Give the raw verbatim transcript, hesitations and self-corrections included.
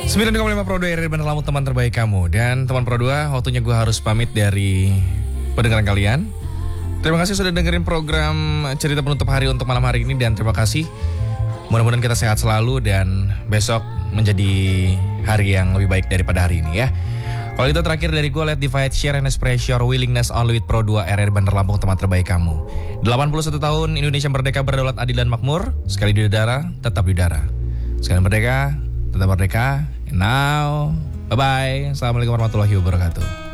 sembilan koma lima Pro dua R R I Bandar Lampung, teman terbaik kamu. Dan teman Pro dua, waktunya gue harus pamit dari pendengaran kalian. Terima kasih sudah dengerin program cerita penutup hari untuk malam hari ini. Dan terima kasih, mudah-mudahan kita sehat selalu dan besok menjadi hari yang lebih baik daripada hari ini ya. Kalau itu terakhir dari gue, let divide, share, and express your willingness only with Pro dua R R I Bandar Lampung, teman terbaik kamu. delapan puluh satu tahun Indonesia merdeka, berdaulat, adil dan makmur. Sekali di udara, tetap di udara. Sekali merdeka, tetap merdeka. And now, bye-bye. Assalamualaikum warahmatullahi wabarakatuh.